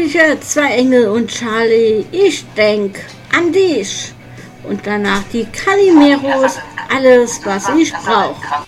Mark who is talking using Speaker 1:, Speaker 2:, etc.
Speaker 1: Sicher, zwei Engel und Charlie, ich denk an dich. Und danach die Calimeros, alles was ich brauch.